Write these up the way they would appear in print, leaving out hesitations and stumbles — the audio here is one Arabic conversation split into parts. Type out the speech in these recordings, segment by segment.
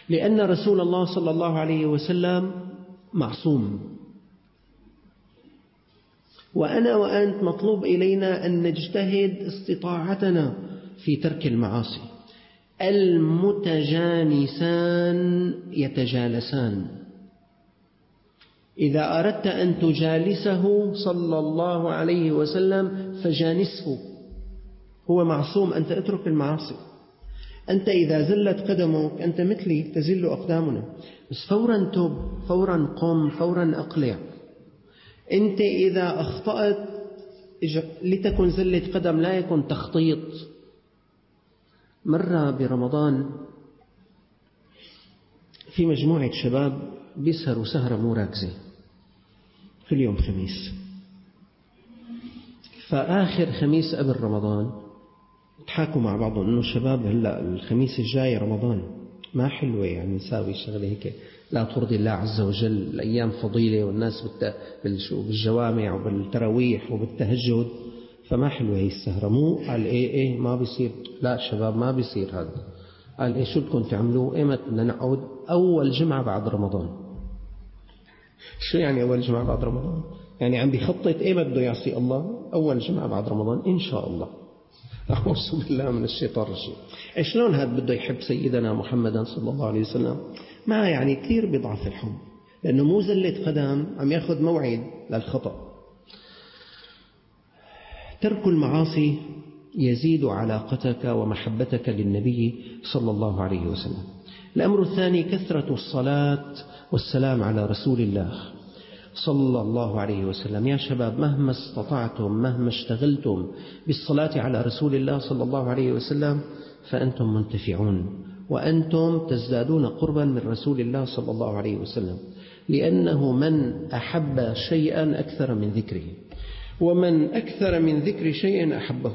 لأن رسول الله صلى الله عليه وسلم معصوم، وأنا وأنت مطلوب إلينا أن نجتهد استطاعتنا في ترك المعاصي. المتجانسان يتجالسان. إذا أردت أن تجالسه صلى الله عليه وسلم فجانسه، هو معصوم، أنت اترك المعاصي. أنت إذا زلت قدمك أنت مثلي تزل أقدامنا، بس فورا تب، فورا قم، فورا أقلع. أنت إذا أخطأت لتكن زلة قدم لا يكن تخطيط. مرة برمضان في مجموعة شباب بيسهروا سهرة مو راكزة كل يوم خميس، فآخر خميس قبل رمضان تحاكوا مع بعضهم إنه الشباب هلأ الخميس الجاي رمضان ما حلوة، يعني نساوي شغلة هيك لا ترضي الله عز وجل. الأيام فضيلة والناس بالجوامع وبالتراويح وبالتهجد، فما حلوة هي السهرة. مو قال إيه ما بيصير، لا شباب ما بيصير هذا. قال إيه شو بدكم تعملوا؟ إيمت بدنا نقعد؟ أول جمعة بعد رمضان. شو يعني أول جمعة بعد رمضان؟ يعني عم بيخطط إيمت بده يعصي الله؟ أول جمعة بعد رمضان إن شاء الله. أعوذ بالله من الشيطان الرجيم. شلون هذا بده يحب سيدنا محمدا صلى الله عليه وسلم؟ ما يعني كثير بيضعف الحب، لأنه مو زلة قدم، عم ياخذ موعد للخطأ. ترك المعاصي يزيد علاقتك ومحبتك للنبي صلى الله عليه وسلم. الأمر الثاني كثرة الصلاة والسلام على رسول الله صلى الله عليه وسلم. يا شباب مهما استطعتم، مهما اشتغلتم بالصلاة على رسول الله صلى الله عليه وسلم فأنتم منتفعون، وأنتم تزدادون قربا من رسول الله صلى الله عليه وسلم، لأنه من أحب شيئا أكثر من ذكره، ومن أكثر من ذكر شيء أحبه.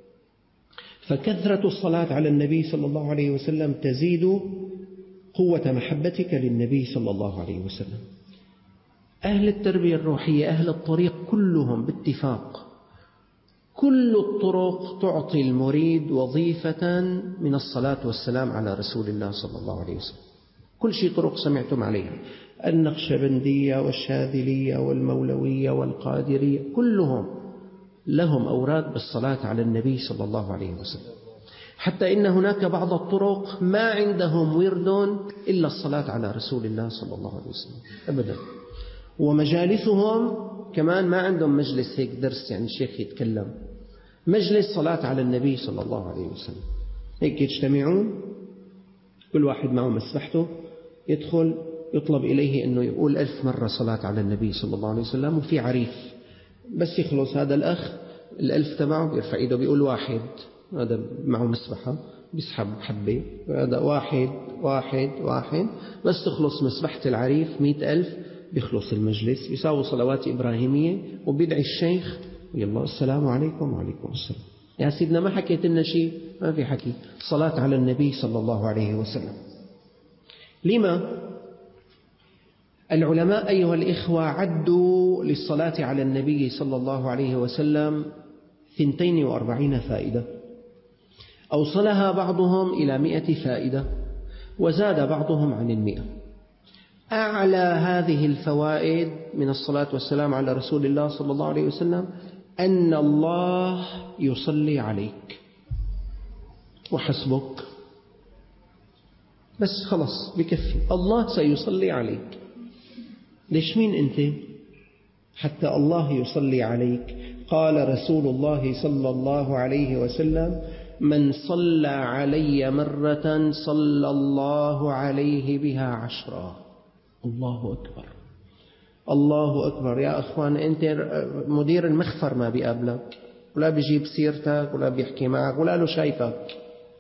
فكثرة الصلاة على النبي صلى الله عليه وسلم تزيد قوة محبتك للنبي صلى الله عليه وسلم. أهل التربية الروحية، أهل الطريق كلهم باتفاق، كل الطرق تعطي المريد وظيفة من الصلاة والسلام على رسول الله صلى الله عليه وسلم. كل شيء طرق سمعتم عليها، النقشبندية والشاذلية والمولوية والقادرية، كلهم لهم أوراد بالصلاة على النبي صلى الله عليه وسلم. حتى إن هناك بعض الطرق ما عندهم ورد إلا الصلاة على رسول الله صلى الله عليه وسلم أبدا. ومجالسهم كمان ما عندهم مجلس هيك درس يعني الشيخ يتكلم، مجلس صلاة على النبي صلى الله عليه وسلم. هيك يجتمعون كل واحد معه مسبحته، يدخل يطلب إليه أنه يقول 1000 مرة صلاة على النبي صلى الله عليه وسلم، وفي عريف بس يخلص هذا الأخ 1000 تبعه بيرفع إيده بيقول 1، هذا معه مسبحة بيسحب حبة، هذا 1 1 1، بس تخلص مسبحة العريف 100,000 بيخلص المجلس، بيساوي صلوات إبراهيمية، وبيدعي الشيخ يلا السلام عليكم وعليكم السلام. يا سيدنا ما حكيت لنا شيء؟ ما في حكي، صلاة على النبي صلى الله عليه وسلم. لما؟ العلماء أيها الإخوة عدوا للصلاة على النبي صلى الله عليه وسلم 42 فائدة، أوصلها بعضهم إلى 100 فائدة، وزاد بعضهم عن 100. أعلى هذه الفوائد من الصلاة والسلام على رسول الله صلى الله عليه وسلم أن الله يصلي عليك وحسبك، بس خلص بكفي، الله سيصلي عليك. ليش مين أنت حتى الله يصلي عليك؟ قال رسول الله صلى الله عليه وسلم من صلى علي مرة صلى الله عليه بها 10. الله أكبر، الله أكبر. يا أخوان أنت مدير المخفر ما بيقابلك ولا بيجيب سيرتك ولا بيحكي معك ولا له شايفك،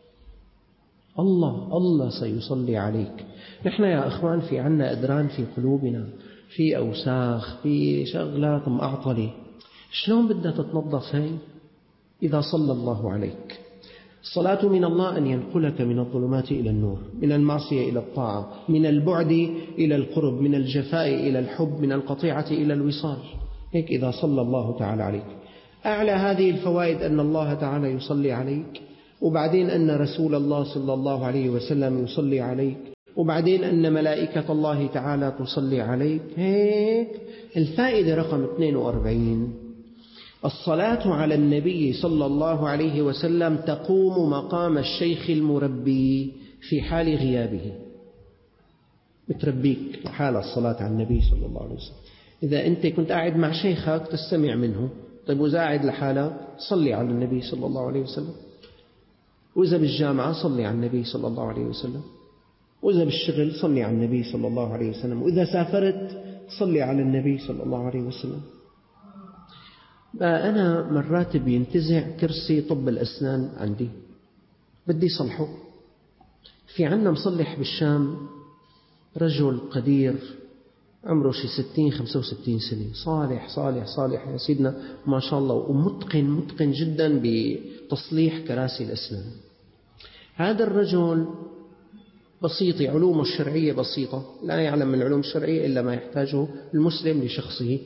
الله سيصلي عليك. نحن يا أخوان في عنا أدران في قلوبنا، في أوساخ، في شغلات معطلة، شلون بدها تتنظف هاي؟ إذا صلى الله عليك. الصلاة من الله أن ينقلك من الظلمات إلى النور، من المعصية إلى الطاعة، من البعد إلى القرب، من الجفاء إلى الحب، من القطيعة إلى الوصال. هيك إذا صلى الله تعالى عليك. أعلى هذه الفوائد أن الله تعالى يصلي عليك، وبعدين أن رسول الله صلى الله عليه وسلم يصلي عليك، وبعدين أن ملائكة الله تعالى تصلي عليك. هيك الفائدة رقم 42: الصلاة على النبي صلى الله عليه وسلم تقوم مقام الشيخ المربي في حال غيابه. بتربيك لحالة الصلاة على النبي صلى الله عليه وسلم. إذا أنت كنت قاعد مع شيخك تستمع منه، طيب وإذا قاعد لحالك صلي على النبي صلى الله عليه وسلم، وإذا بالجامعة صلي على النبي صلى الله عليه وسلم، وإذا بالشغل صلي على النبي صلى الله عليه وسلم، وإذا سافرت صلي على النبي صلى الله عليه وسلم. أنا مرات بينتزع كرسي طب الأسنان عندي، بدي صلحه. في عنا مصلح بالشام رجل قدير عمره شي 60-65 سنة، صالح صالح صالح يا سيدنا ما شاء الله، ومتقن جدا بتصليح كراسي الأسنان. هذا الرجل بسيط، علومه الشرعية بسيطة، لا يعلم من العلوم الشرعية إلا ما يحتاجه المسلم لشخصه،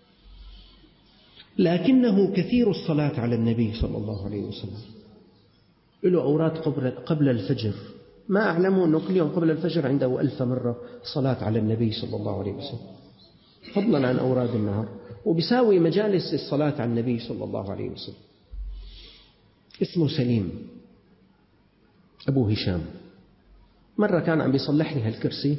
لكنه كثير الصلاة على النبي صلى الله عليه وسلم. له أوراد قبل الفجر، ما أعلمه أنه كل يوم قبل الفجر عنده 1000 مرة صلاة على النبي صلى الله عليه وسلم، فضلا عن أوراد النهار، وبيساوي مجالس الصلاة على النبي صلى الله عليه وسلم. اسمه سليم أبو هشام. مرة كان عم بيصلح لي هالكرسي،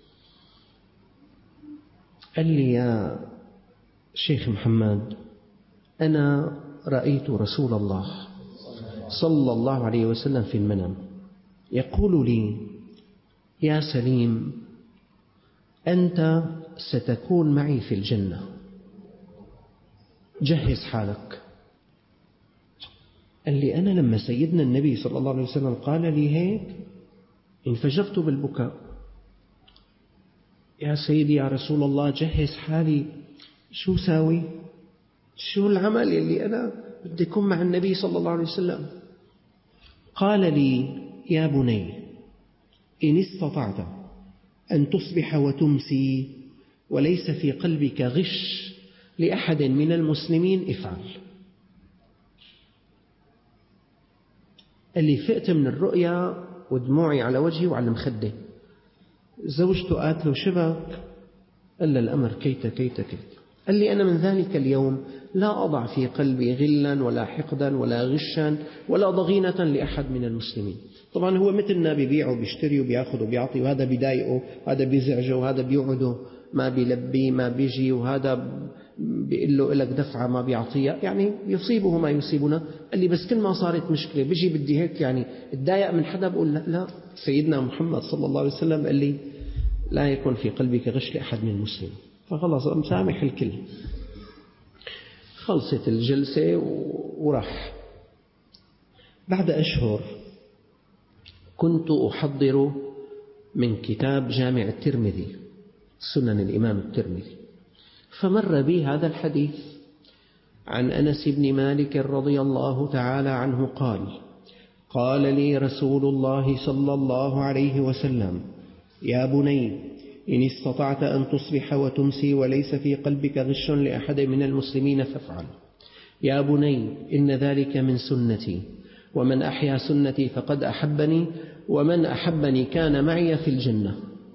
قال لي: يا شيخ محمد، أنا رأيت رسول الله صلى الله عليه وسلم في المنام يقول لي: يا سليم، أنت ستكون معي في الجنة، جهز حالك. قال لي: أنا لما سيدنا النبي صلى الله عليه وسلم قال لي هيك انفجرت بالبكاء. يا سيدي يا رسول الله، جهز حالي، شو ساوي؟ شو العمل اللي أنا بدي أكون مع النبي صلى الله عليه وسلم؟ قال لي: يا بني، إن استطعت أن تصبح وتمسي وليس في قلبك غش لأحد من المسلمين افعل. اللي فقت من الرؤيا ودموعي على وجهي وعلى مخده. زوجته قالت له: شبك؟ قال الأمر كيت كيت كيت. قال لي: أنا من ذلك اليوم لا أضع في قلبي غلا ولا حقدا ولا غشا ولا ضغينة لأحد من المسلمين. طبعا هو مثلنا بيبيع وبيشتري وبياخذ وبيعطي، وهذا بيضايقه وهذا بيزعجه وهذا بيوعده ما بيلبي ما بيجي، وهذا بيقول له لك دفعة ما بيعطيها، يعني يصيبه ما يصيبنا. قال لي: بس كل ما صارت مشكلة بيجي بدي هيك يعني اتضايق من حدا بقول لا، سيدنا محمد صلى الله عليه وسلم قال لي: لا يكون في قلبك غش لأحد من المسلمين. فخلاص مسامح الكل. خلصت الجلسة وراح. بعد أشهر كنت أحضر من كتاب جامع الترمذي، سنن الإمام الترمذي، فمر بي هذا الحديث عن أنس بن مالك رضي الله تعالى عنه قال: قال لي رسول الله صلى الله عليه وسلم: يا بني، إن استطعت أن تصبح وتمسي وليس في قلبك غش لأحد من المسلمين فافعل. يا بني، إن ذلك من سنتي، ومن أحيا سنتي فقد أحبني، ومن أحبني كان معي في الجنة.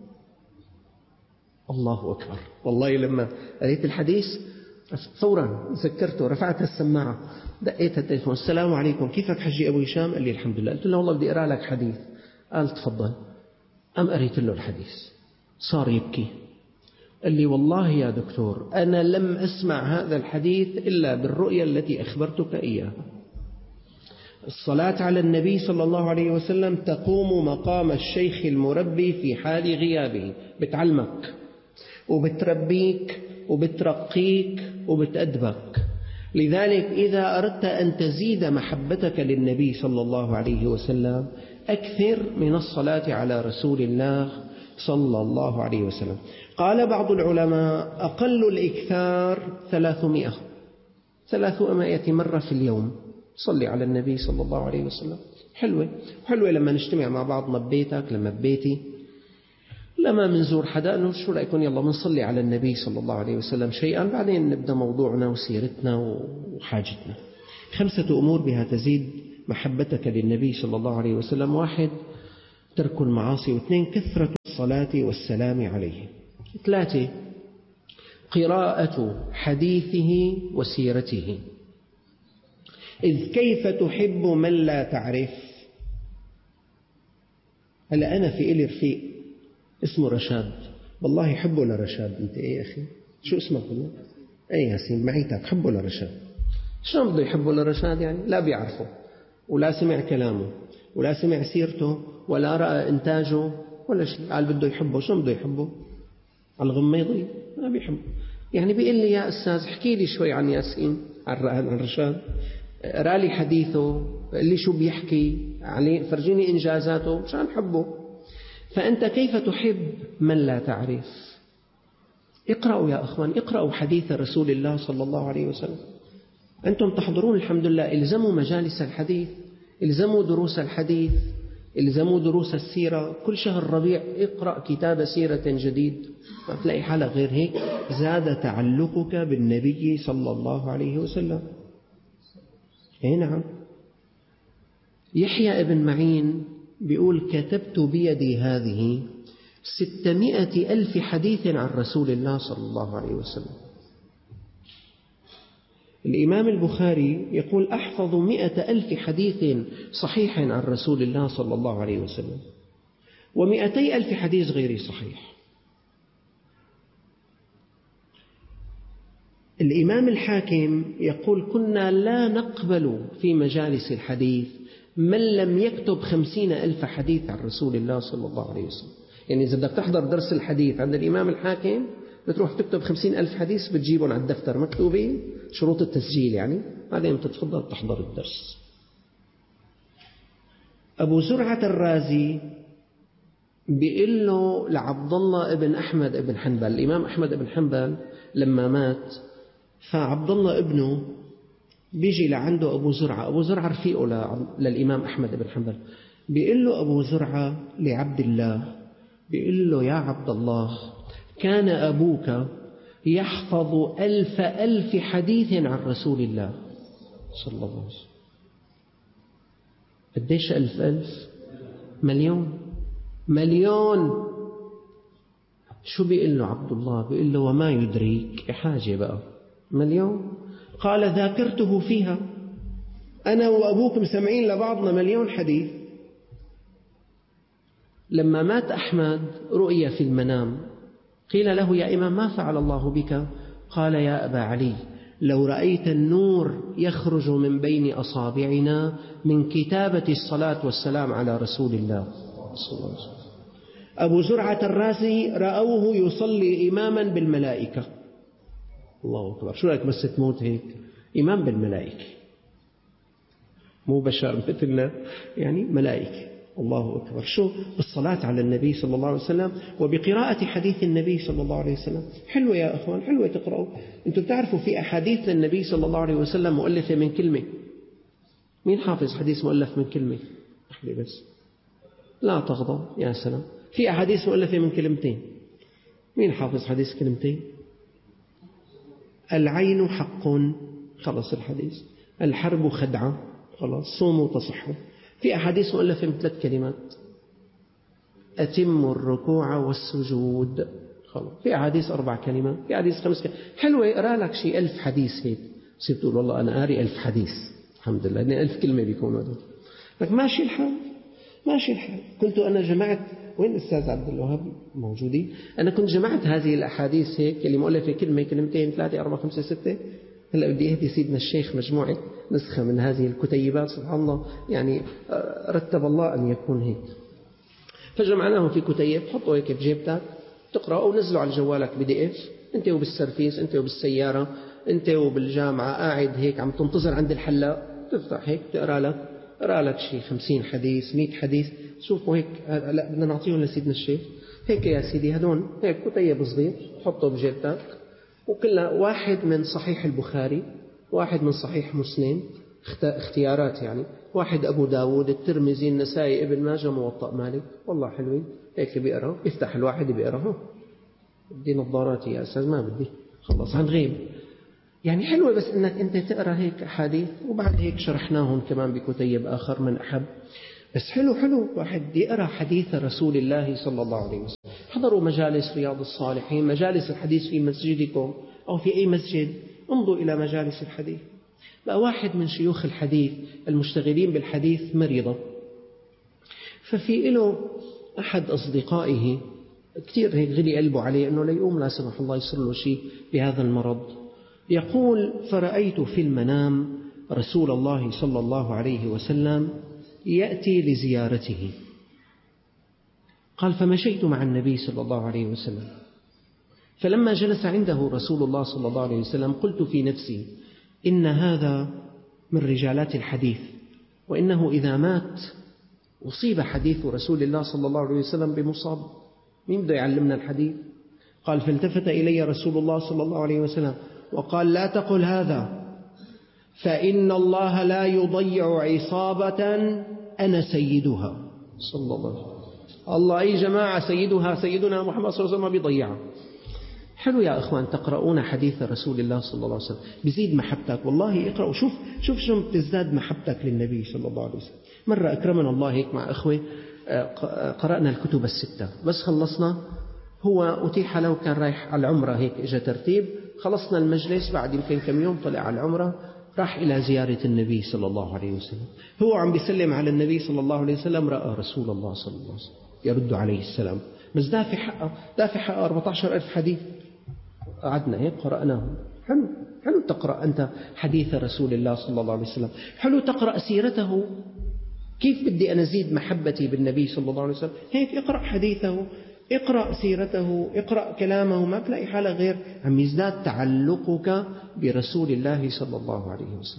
الله أكبر. والله لما قريت الحديث فورا ذكرته، رفعت السماعة، دقيت التليفون: السلام عليكم، كيفك حجي أبو هشام؟ قال لي: الحمد لله. قلت له: والله بدي أقرأ لك حديث. قال: تفضل. أم قريت له الحديث، صار يبكي. قال لي: والله يا دكتور، أنا لم أسمع هذا الحديث إلا بالرؤيا التي أخبرتك إياها. الصلاة على النبي صلى الله عليه وسلم تقوم مقام الشيخ المربي في حال غيابه، بتعلمك وبتربيك وبترقيك وبتأدبك. لذلك إذا أردت أن تزيد محبتك للنبي صلى الله عليه وسلم أكثر من الصلاة على رسول الله صلى الله عليه وسلم. قال بعض العلماء: أقل الإكثار 300 مرة في اليوم صلي على النبي صلى الله عليه وسلم. حلوة لما نجتمع مع بعضنا ببيتك، لما ببيتي، لما منزور حدا، شو رأيكم يلا منصلي على النبي صلى الله عليه وسلم شيئا، بعدين نبدأ موضوعنا وسيرتنا وحاجتنا. 5 أمور بها تزيد محبتك للنبي صلى الله عليه وسلم: 1 ترك المعاصي، و2 كثرة الصلاة والسلام عليه. 3 قراءة حديثه وسيرته. إذ كيف تحب من لا تعرف؟ هلا أنا في إلي رفيق اسمه رشاد، والله حبه لرشاد. أنت إيه يا أخي؟ شو اسمك والله؟ أي ياسين معيتك حبه لرشاد. شو بده يحبه لرشاد يعني؟ لا بيعرفه ولا سمع كلامه ولا سمع سيرته ولا رأى إنتاجه ولا شيء، قال بده يحبه. شو بده يحبه؟ على الغميضي ما بيحبه. يعني بيقول لي يا أستاذ احكي لي شوي عن ياسين، عن رشاد، رالي حديثه، اللي شو بيحكي عليه، فرجيني إنجازاته مشان حبه. فأنت كيف تحب من لا تعرف؟ اقرأوا يا أخوان، اقرأوا حديث رسول الله صلى الله عليه وسلم. أنتم تحضرون الحمد لله، الزموا مجالس الحديث، الزموا دروس الحديث، الزموا دروس السيرة. كل شهر ربيع اقرأ كتاب سيرة جديد، ما تلاقي حالة غير هيك زاد تعلقك بالنبي صلى الله عليه وسلم. اي نعم. يحيى ابن معين بيقول كتبت بيدي هذه 600,000 حديث عن رسول الله صلى الله عليه وسلم. الإمام البخاري يقول أحفظ 100,000 حديث صحيح عن رسول الله صلى الله عليه وسلم، 200,000 حديث غير صحيح. الإمام الحاكم يقول كنا لا نقبل في مجالس الحديث من لم يكتب 50,000 حديث عن رسول الله صلى الله عليه وسلم. يعني إذا بدك تحضر درس الحديث عند الإمام الحاكم بتروح تكتب 50,000 حديث، بتجيبهم على الدفتر مكتوبين، شروط التسجيل يعني، بعدين بتتفضل تحضر الدرس. أبو زرعة الرازي بيقول له لعبد الله ابن أحمد ابن حنبل، الإمام أحمد ابن حنبل لما مات فعبد الله ابنه بيجي لعنده أبو زرعة، أبو زرعة رفيقه للإمام أحمد ابن حنبل، بيقول له أبو زرعة لعبد الله، بيقول له يا عبد الله كان أبوك يحفظ 1,000 حديث عن رسول الله صلى الله عليه وسلم. قديش 1,000؟ مليون. شو بيقول له عبد الله؟ بيقول له وما يدريك، حاجة بقى مليون. قال ذاكرته فيها، أنا وأبوك مسمعين لبعضنا 1,000,000 حديث. لما مات أحمد رؤيا في المنام، قيل له يا إمام ما فعل الله بك؟ قال يا أبا علي لو رأيت النور يخرج من بين أصابعنا من كتابة الصلاة والسلام على رسول الله صلى الله عليه وسلم. أبو زرعة الرازي رأوه يصلي إماما بالملائكة. الله أكبر. شو رأيك بس تموت هيك إمام بالملائكة، مو بشر مثلنا، يعني ملائكة. الله أكبر. شو بالصلاة على النبي صلى الله عليه وسلم وبقراءة حديث النبي صلى الله عليه وسلم. حلوة يا أخوان، حلوة تقرأوا. أنتم بتعرفوا في أحاديث للنبي صلى الله عليه وسلم مؤلفة من كلمة. مين حافظ حديث مؤلف من كلمة؟ أحلي بس لا تغضب. يا سلام. في أحاديث مؤلفة من كلمتين. مين حافظ حديث كلمتين؟ العين حق، خلص الحديث. الحرب خدعة، خلاص. صوموا تصحوا. في أحاديث مؤلفة من 3 كلمات. أتموا الركوع والسجود، خلاص. في أحاديث 4 كلمات، في أحاديث 5 كلمات. حلوة يقرأ لك شيء 1000 حديث هيك، صرت تقول والله أنا قاري 1000 حديث الحمد لله، لأن 1000 كلمة بيكونوا هذول. لك ماشي الحال، ماشي الحال. كنت أنا جمعت، وين الأستاذ عبد الوهاب موجودين؟ أنا كنت جمعت هذه الأحاديث هيك اللي مؤلفة كلمة كلمتين 3 4 5 6. هلا بدي أهدي سيدنا الشيخ مجموعة نسخة من هذه الكتيبات، سبحان الله يعني رتب الله أن يكون هيك. فجمعناهم في كتيب، حطوا هيك في جيبتك تقرأ، أو نزلوا على جوالك PDF، أنت وبالسرفيس، أنت وبالسيارة، أنت وبالجامعة قاعد هيك عم تنتظر عند الحلاق، تفتح هيك تقرأ لك شيء 50 حديث 100 حديث. شوفوا هيك، لا بدنا نعطيهم لسيدنا الشيخ هيك يا سيدي، هدون هيك كتيب صغير حطه بجيبتك، وكلها واحد من صحيح البخاري، واحد من صحيح مسلم، اختيارات يعني، واحد أبو داود، الترمذي، النسائي، ابن ماجه، موطأ مالك. والله حلوين هيك بيقرأ، يفتح الواحد بيقرأ. بدي نظاراتي يا أستاذ، ما بدي، خلص هنغيب. يعني حلوة بس إنك أنت تقرأ هيك أحاديث، وبعد هيك شرحناهم كمان بكتيب آخر من أحب. بس حلو واحد يقرأ حديث رسول الله صلى الله عليه وسلم. حضروا مجالس رياض الصالحين، مجالس الحديث في مسجدكم أو في أي مسجد، انظروا إلى مجالس الحديث. بقى واحد من شيوخ الحديث المشتغلين بالحديث مريضة، ففي له أحد أصدقائه كثير هيك غلي قلبه عليه أنه لا يقوم لا سمح الله يصير له شيء بهذا المرض. يقول: فرأيت في المنام رسول الله صلى الله عليه وسلم يأتي لزيارته. قال: فمشيت مع النبي صلى الله عليه وسلم، فلما جلس عنده رسول الله صلى الله عليه وسلم قلت في نفسي: إن هذا من رجالات الحديث، وإنه إذا مات أصيب حديث رسول الله صلى الله عليه وسلم بمصاب، مين بده يعلمنا الحديث؟ قال: فالتفت إلي رسول الله صلى الله عليه وسلم وقال: لا تقل هذا، فإن الله لا يضيع عصابة أنا سيدها صلى الله عليه وسلم. الله أي جماعة سيدها سيدنا محمد صلى الله عليه وسلم بيضيعها. حلو يا أخوان تقرؤون حديث رسول الله صلى الله عليه وسلم، بيزيد محبتك. والله اقرأوا، شوف شو بتزداد محبتك للنبي صلى الله عليه وسلم. مرة أكرمنا الله هيك مع أخوة، قرأنا الكتب الستة، بس خلصنا، هو أتيح له كان رايح على العمرة، هيك إجا ترتيب، خلصنا المجلس بعد يمكن كم يوم طلع على العمرة، راح إلى زيارة النبي صلى الله عليه وسلم. هو عم بيسلم على النبي صلى الله عليه وسلم، رأى رسول الله صلى الله عليه وسلم يرد عليه السلام، بس دافع حقه 14,000 حديث. قعدنا هيك قرأناه. حلو تقرأ أنت حديث رسول الله صلى الله عليه وسلم، حلو تقرأ سيرته. كيف بدي أنا أزيد محبتي بالنبي صلى الله عليه وسلم؟ هيك اقرأ حديثه، اقرأ سيرته، اقرأ كلامه، ما تلاقي حالة غير عم يزداد تعلقك برسول الله صلى الله عليه وسلم.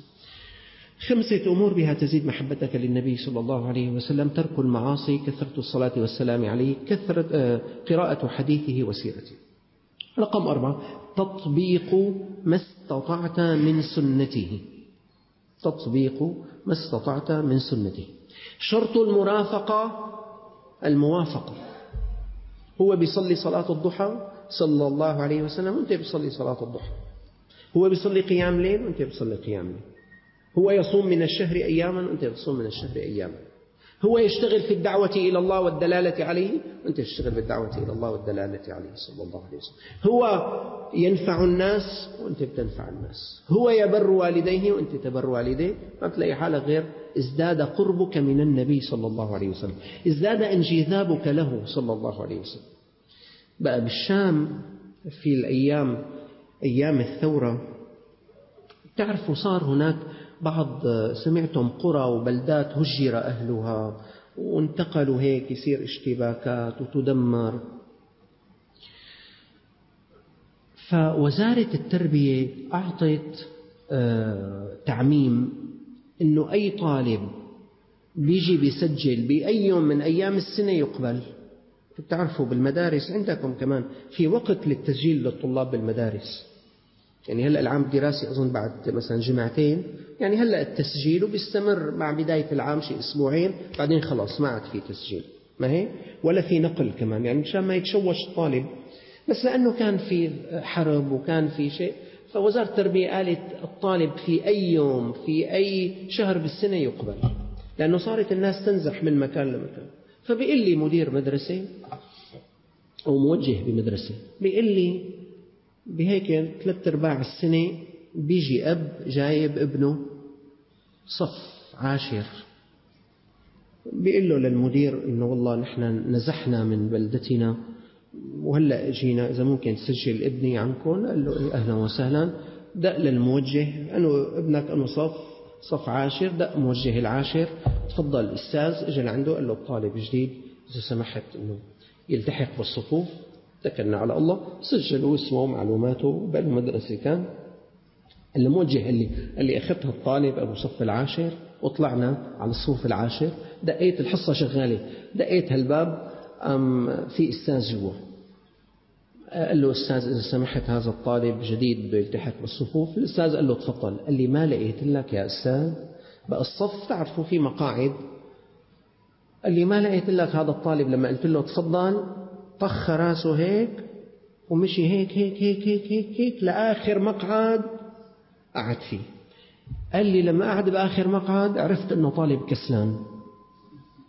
5 أمور بها تزيد محبتك للنبي صلى الله عليه وسلم: ترك المعاصي، كثرة الصلاة والسلام عليه، قراءة حديثه وسيرته. رقم 4: تطبيق ما استطعت من سنته. تطبيق ما استطعت من سنته. شرط المرافقة الموافقة. هو بيصلي صلاة الضحى صلى الله عليه وسلم وانت بيصلي صلاة الضحى. هو بيصلي قيام ليل وانت بيصلي قيام ليل. هو يصوم من الشهر أياما وانت بتصوم من الشهر أياما. هو يشتغل في الدعوة إلى الله والدلالة عليه وانت تشتغل بالدعوة إلى الله والدلالة عليه صلى الله عليه وسلم. هو ينفع الناس وانت بتنفع الناس. هو يبر والديه وانت تبر والديه. ما بتلاقي حالة غير ازداد قربك من النبي صلى الله عليه وسلم، ازداد انجذابك له صلى الله عليه وسلم. بقى بالشام في أيام الثورة، تعرفوا صار هناك بعض، سمعتم قرى وبلدات هجر أهلها وانتقلوا، هيك يصير اشتباكات وتدمر. فوزارة التربية أعطت تعميم إنه أي طالب بيجي بيسجل بأي يوم من أيام السنة يقبل. بتعرفوا بالمدارس عندكم كمان في وقت للتسجيل للطلاب بالمدارس، يعني هلأ العام الدراسي أظن بعد مثلا جمعتين، يعني هلأ التسجيل وبيستمر مع بداية العام شيء أسبوعين، بعدين خلاص ما عاد في تسجيل، ما هي ولا في نقل كمان، يعني مشان ما يتشوش الطالب. بس لأنه كان في حرب وكان في شيء، فوزارة التربية قالت الطالب في أي يوم في أي شهر بالسنة يقبل، لأنه صارت الناس تنزح من مكان لمكان. فبيقول لي مدير مدرسة أو موجه بمدرسة، بيقول لي بهيك 3/4 السنة بيجي أب جايب ابنه صف 10، بيقول له للمدير إنه والله نحن نزحنا من بلدتنا وهلأ جينا، إذا ممكن تسجل ابني عنكم. قال له أهلا وسهلا. دق للموجه أنه ابنك أنه صف 10، دق موجه 10، تفضل الأستاذ. اجى لعنده قال له الطالب جديد إذا سمحت أنه يلتحق بالصفوف. اتكلنا على الله، سجلوا اسمه ومعلوماته بقى مدرسة. كان الموجه قال لي أخذت الطالب أبو صف 10 وطلعنا على الصف 10، دقيت الحصة شغالة، دقيت هالباب في أستاذ جوا. قال له أستاذ إذا سمحت هذا الطالب جديد بيلتحق بالصفوف. الأستاذ قال له تفضل. قال لي ما لقيت لك يا أستاذ بقى الصف، تعرفوا في مقاعد. قال لي ما لقيت لك هذا الطالب لما قلت له تفضل طخ راسه هيك ومشي هيك هيك هيك هيك هيك, هيك لآخر مقعد قعد فيه. قال لي لما قعد بآخر مقعد عرفت أنه طالب كسلان.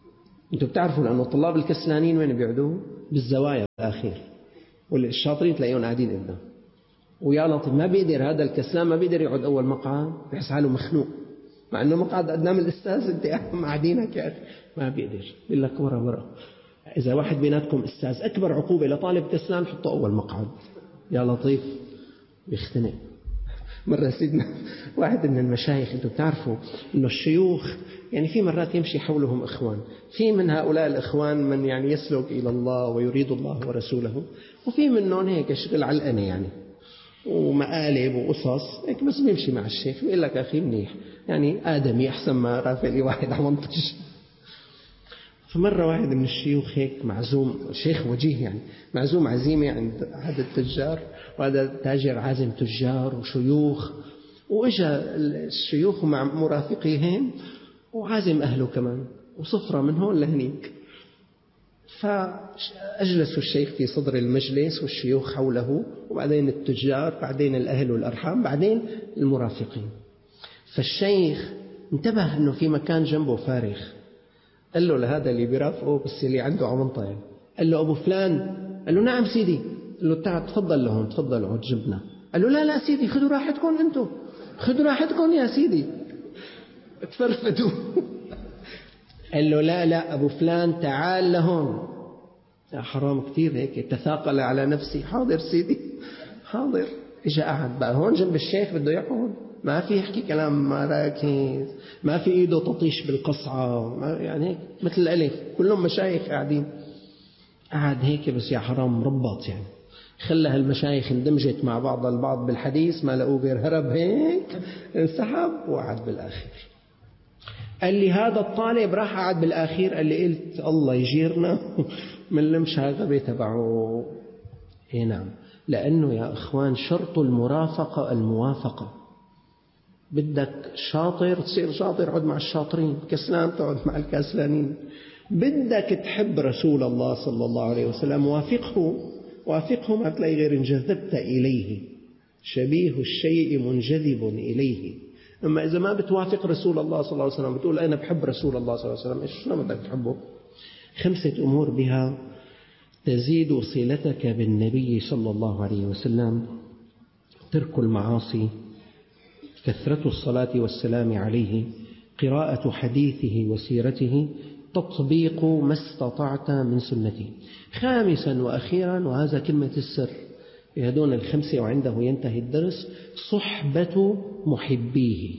أنتم بتعرفوا لأنه الطلاب الكسلانين وين بيقعدوا؟ بالزوايا الأخير، والشاطرين تلاقيهم قاعدين قدام. ويا لطيف ما بيقدر هذا الكسلان ما بيقدر يقعد أول مقعد، بيحس حاله مخنوق مع أنه مقعد قدام الأستاذ. أنت قاعدينك يا أخي ما بيقدر، بيقول لك ورا. إذا واحد بيناتكم أستاذ أكبر عقوبة لطالب كسلان حطه أول مقعد. يا لطيف بيختنق. مرة سيدنا واحد من المشايخ، أنتم بتعرفوا إنه الشيوخ يعني في مرات يمشي حولهم إخوان، في من هؤلاء الإخوان من يعني يسلك إلى الله ويريد الله ورسوله، وفي منهم هيك شغل علقنة يعني ومقالب وقصص هيك، بس بيمشي مع الشيخ بيقول لك أخي منيح يعني آدمي أحسن ما رافع لي واحد عم ينطش. فمرة واحد من الشيوخ هيك معزوم، شيخ وجيه يعني، معزوم عزيمة عند أحد التجار، وهذا تاجر عازم تجار وشيوخ، وإجا الشيوخ مع مرافقيهم وعازم أهله كمان، وصفرة من هون لهنيك. فأجلسوا الشيخ في صدر المجلس والشيوخ حوله، وبعدين التجار، بعدين الأهل والأرحام، بعدين المرافقين. فالشيخ انتبه أنه في مكان جنبه فارغ، قال له لهذا اللي بيرافقه بس اللي عنده عمنطة، قال له أبو فلان، قال له نعم سيدي، قال له تعال تفضل لهون، تفضل اقعد جنبنا. قال له لا سيدي خذوا راحتكم أنتم، خذوا راحتكم يا سيدي. تفرفتوا. قال له لا أبو فلان تعال لهون. يا حرام كتير هيك تثاقل على نفسي. حاضر سيدي حاضر. إجا قعد بقى هون جنب الشيخ، بده يقعد، ما في يحكي كلام مراكز، ما في إيده تطيش بالقصعة، يعني هيك مثل الألف، كلهم مشايخ قاعدين. قعد هيك بس يا حرام ربط يعني، خلى هالمشايخ اندمجت مع بعض البعض بالحديث، ما لقوه غير هرب هيك انسحب وقعد بالآخر. قال لي هذا الطالب راح قعد بالآخير، قال لي قلت الله يجيرنا من المشاغبة تبعه. اي نعم، لأنه يا إخوان شرط المرافقة الموافقة. بدك شاطر تصير شاطر، عد مع الشاطرين، كسلان تقعد مع الكسلانين. بدك تحب رسول الله صلى الله عليه وسلم، وافقه ما تلاقي غير انجذبت إليه، شبيه الشيء منجذب إليه. أما إذا ما بتوافق رسول الله صلى الله عليه وسلم، بتقول أنا بحب رسول الله صلى الله عليه وسلم، إيش شلون بدك تحبه؟ 5 أمور بها تزيد صلتك بالنبي صلى الله عليه وسلم: ترك المعاصي، كثرة الصلاة والسلام عليه، قراءة حديثه وسيرته، تطبيق ما استطعت من سنته. 5 وأخيرا، وهذا كلمة السر في هذون 5 وعنده ينتهي الدرس: صحبة محبيه.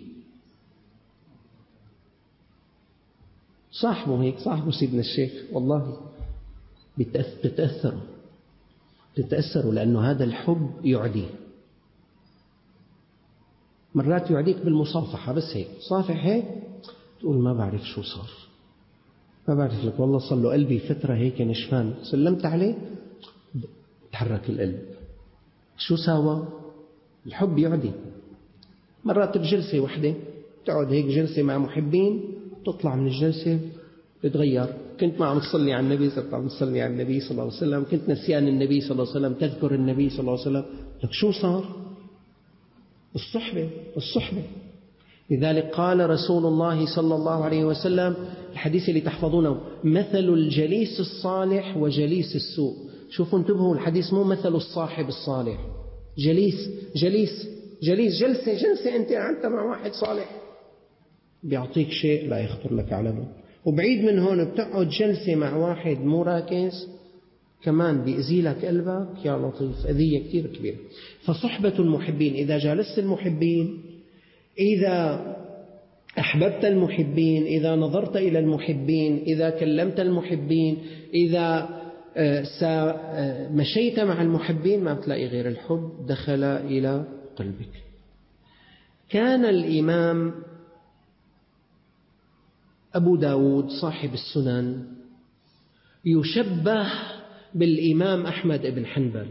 صاحبه هيك، صاحبه سيدنا الشيخ والله تتأثروا، لأنه هذا الحب يعدي. مرات يعديك بالمصافحة، بس هيك صافح هيك تقول ما بعرف شو صار، ما بعرف لك والله صار له قلبي فترة هيك نشفان، سلمت عليه تحرك القلب. شو ساوى؟ الحب يعدي. مرات بجلسة واحدة تقعد هيك جلسة مع محبين، تطلع من الجلسة تتغير. كنت ما عم تصلي على النبي، صرت عم تصلي على النبي صلى الله عليه وسلم. كنت نسيان النبي صلى الله عليه وسلم، تذكر النبي صلى الله عليه وسلم. لك شو صار؟ الصحبة. لذلك قال رسول الله صلى الله عليه وسلم الحديث اللي تحفظونه: مثل الجليس الصالح وجليس السوء. شوفوا انتبهوا، الحديث مو مثل الصاحب الصالح، جليس جلسة أنت قعدت مع واحد صالح بيعطيك شيء لا يخطر لك على بال، وبعيد من هون بتقعد جلسة مع واحد مو راكز كمان بيأذي لك قلبك. يا لطيف، أذية كتير كبيرة. فصحبة المحبين، إذا جالست المحبين، إذا أحببت المحبين، إذا نظرت إلى المحبين، إذا كلمت المحبين، إذا مشيت مع المحبين، ما بتلاقي غير الحب دخل إلى قلبك. كان الإمام أبو داود صاحب السنن يشبه بالإمام أحمد بن حنبل،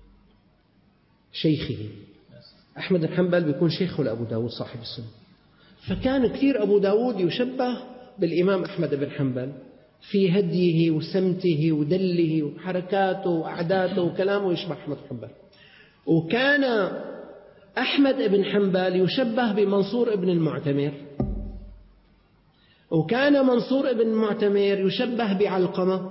شيخه. أحمد بن حنبل بيكون شيخه لأبو داود صاحب السنن، فكان كثير أبو داود يشبه بالإمام أحمد بن حنبل في هديه وسمته ودله وحركاته وأعداته وكلامه، يشبه أحمد بن حنبل. وكان أحمد بن حنبل يشبه بمنصور بن المعتمر، وكان منصور بن معتمر يشبه بعلقمة،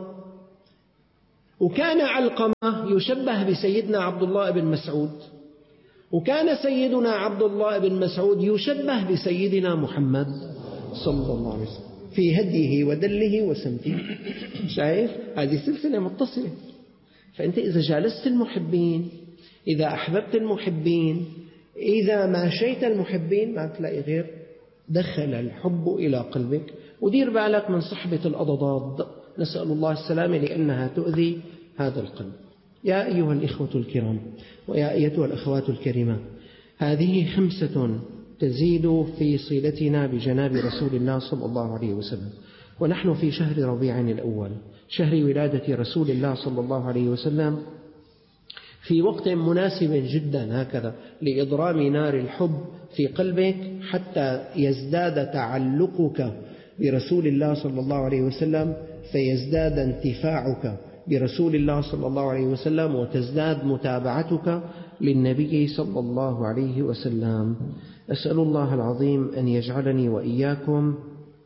وكان علقمة يشبه بسيدنا عبد الله بن مسعود، وكان سيدنا عبد الله بن مسعود يشبه بسيدنا محمد صلى الله عليه وسلم في هديه ودله وسمته. شايف؟ هذه سلسلة متصلة. فأنت إذا جالست المحبين، إذا أحببت المحبين، إذا ماشيت المحبين، ما تلاقي غير دخل الحب إلى قلبك. ودير بالك من صحبة الأضداد، نسأل الله السلامة، لأنها تؤذي هذا القلب. يا أيها الإخوة الكرام ويا أيتها الأخوات الكريمات، هذه 5 تزيد في صلتنا بجناب رسول الله صلى الله عليه وسلم، ونحن في شهر ربيع الأول، شهر ولادة رسول الله صلى الله عليه وسلم، في وقت مناسب جدا هكذا لإضرام نار الحب في قلبك حتى يزداد تعلقك برسول الله صلى الله عليه وسلم، فيزداد انتفاعك برسول الله صلى الله عليه وسلم، وتزداد متابعتك للنبي صلى الله عليه وسلم. أسأل الله العظيم أن يجعلني وإياكم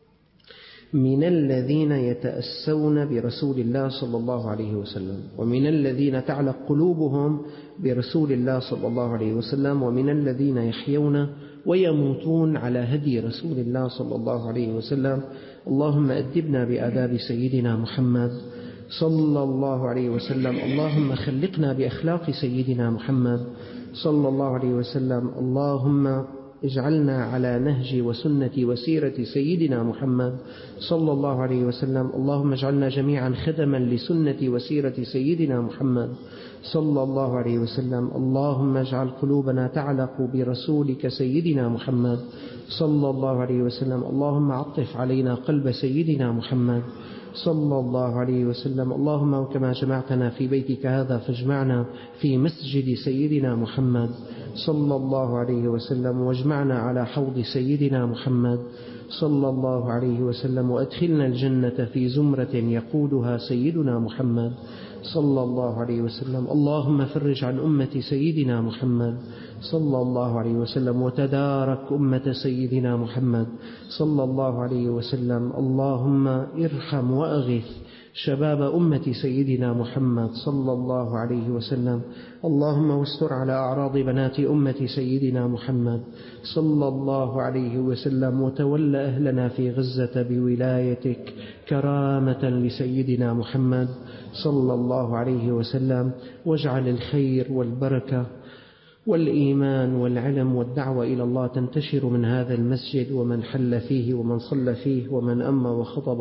من الذين يتأسون برسول الله صلى الله عليه وسلم، ومن الذين تعلق قلوبهم برسول الله صلى الله عليه وسلم، ومن الذين يحيون ويموتون على هدي رسول الله صلى الله عليه وسلم. اللهم أدبنا بآداب سيدنا محمد صلى الله عليه وسلم. اللهم خلقنا بأخلاق سيدنا محمد صلى الله عليه وسلم. اللهم اجعلنا على نهج وسنة وسيرة سيدنا محمد صلى الله عليه وسلم. اللهم اجعلنا جميعا خدما لسنة وسيرة سيدنا محمد صلى الله عليه وسلم. اللهم اجعل قلوبنا تعلق برسولك سيدنا محمد صلى الله عليه وسلم. اللهم عطف علينا قلب سيدنا محمد صلى الله عليه وسلم. اللهم وكما جمعتنا في بيتك هذا فاجمعنا في مسجد سيدنا محمد صلى الله عليه وسلم، واجمعنا على حوض سيدنا محمد صلى الله عليه وسلم، وأدخلنا الجنة في زمرة يقودها سيدنا محمد صلى الله عليه وسلم. اللهم فرج عن أمة سيدنا محمد صلى الله عليه وسلم، وتدارك أمة سيدنا محمد صلى الله عليه وسلم. اللهم ارحم وأغث شباب أمة سيدنا محمد صلى الله عليه وسلم. اللهم واستر على أعراض بنات أمة سيدنا محمد صلى الله عليه وسلم، وتولى أهلنا في غزة بولايتك كرامة لسيدنا محمد صلى الله عليه وسلم، واجعل الخير والبركة والإيمان والعلم والدعوة إلى الله تنتشر من هذا المسجد ومن حل فيه ومن صلى فيه ومن أما وخطب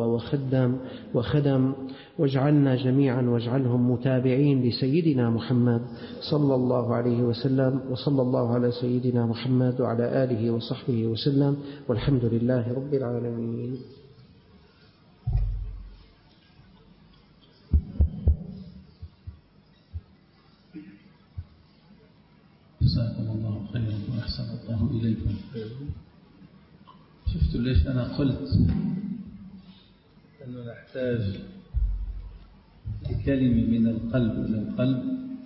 وخدم، واجعلنا جميعا واجعلهم متابعين لسيدنا محمد صلى الله عليه وسلم. وصلى الله على سيدنا محمد وعلى آله وصحبه وسلم، والحمد لله رب العالمين. جزاكم الله خيرا وأحسن الله إليكم. شفتوا ليش أنا قلت أنه نحتاج لكلمة من القلب إلى القلب؟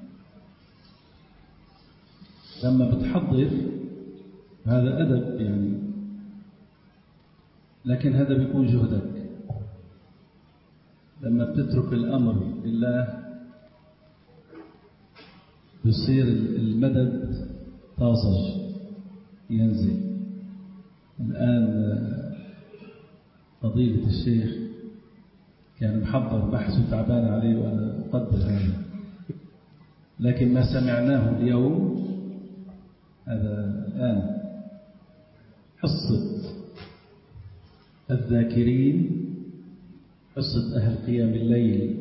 لما بتحضر هذا أدب يعني، لكن هذا بيكون جهدك. لما بتترك الأمر لله بيصير المدد طازج ينزل. الآن فضيلة الشيخ كان محضر بحث وتعبان عليه وأنا أقدر هذا، لكن ما سمعناه اليوم هذا الآن حصة الذاكرين، حصة أهل قيام الليل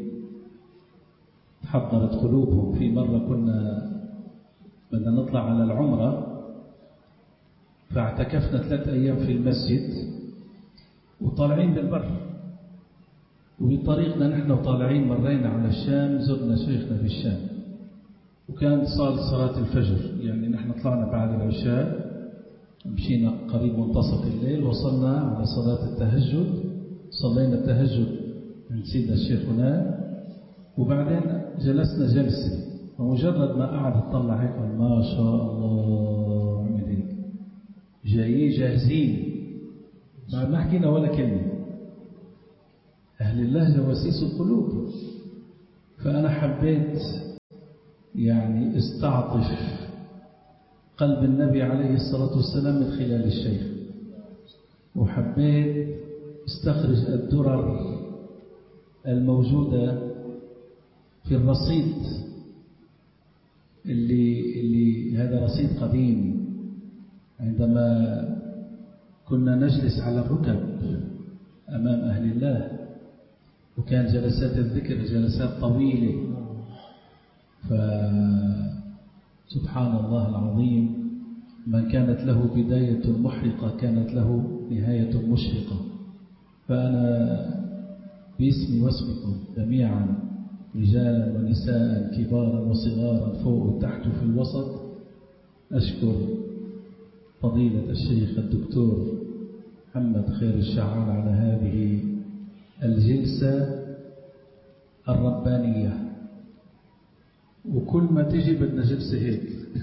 تحضرت قلوبهم. في مرة كنا بدنا نطلع على العمرة، فاعتكفنا 3 أيام في المسجد وطالعين بالبر، وبطريقنا نحن وطالعين مرينا على الشام، زرنا شيخنا في الشام، وكان صلاة الفجر. يعني نحن طلعنا بعد العشاء، مشينا قريب منتصف الليل، وصلنا على صلاة التهجد، صلينا التهجد من سيدنا الشيخ هناك، وبعدين جلسنا جلسة، ومجرد ما قعد تطلع هيك ما شاء الله عمل هيك، جايين جاهزين، ما حكينا ولا كلمة. أهل الله جواسيس القلوب. فأنا حبيت يعني استعطف قلب النبي عليه الصلاة والسلام من خلال الشيخ، وحبيت استخرج الدرر الموجودة في الرصيد اللي هذا رصيد قديم. عندما كنا نجلس على الركب أمام أهل الله، وكان جلسات الذكر جلسات طويلة، فسبحان الله العظيم، من كانت له بداية محرقة كانت له نهاية مشرقة. فأنا باسمي واسمكم جميعا، رجالا ونساء، كبارا وصغارا، فوق وتحت وفي الوسط، أشكر فضيلة الشيخ الدكتور محمد خير الشعال على هذه الجلسة الربانية. وكل ما تجي بدنا جلسة هيك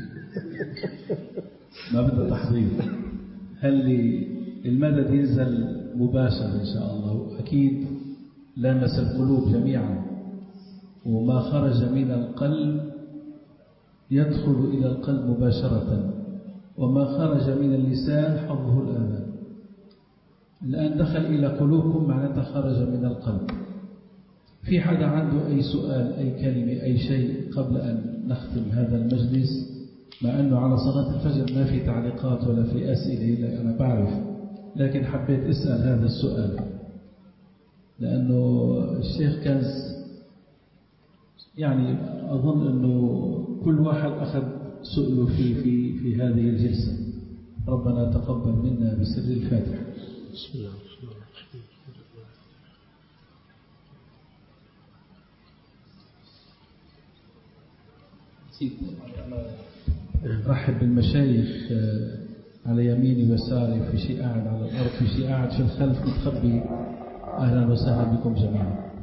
ما بدنا تحضير، خلي المدد ينزل مباشر إن شاء الله. وأكيد لامس القلوب جميعا، وما خرج من القلب يدخل إلى القلب مباشرة، وما خرج من اللسان حظه الآن. الآن دخل إلى قلوبكم معناتها خرج من القلب. في حدا عنده أي سؤال، أي كلمة، أي شيء قبل أن نختم هذا المجلس؟ مع أنه على صلاة الفجر ما في تعليقات ولا في أسئلة، أنا بعرف، لكن حبيت أسأل هذا السؤال لأنه الشيخ كان يعني أظن أنه كل واحد أخذ سؤله في هذه الجلسة. ربنا تقبل منا بسر الفاتحة. بسم الله الرحمن الرحيم. رحب بالمشايخ على يميني ويساري، في شيء قاعد على الأرض، في شيء قاعد في الخلف متخبي. أهلا وسهلا بكم جميعا.